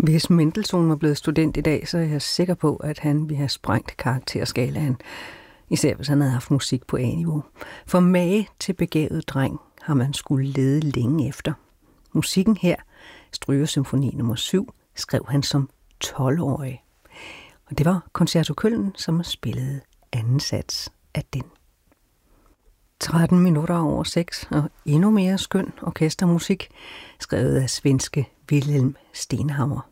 Hvis Mendelssohn var blevet student i dag, så er jeg sikker på, at han ville have sprængt karakterskalaen. Især hvis han havde haft musik på A-niveau. For mage til begavet dreng har man skulle lede længe efter. Musikken her, Strygersymfoni nummer 7, skrev han som 12-årig. Og det var Concerto Köln, som spillede anden sats af den. 13 minutter over 6 og endnu mere skøn orkestermusik, skrevet af svenske Wilhelm Stenhammar.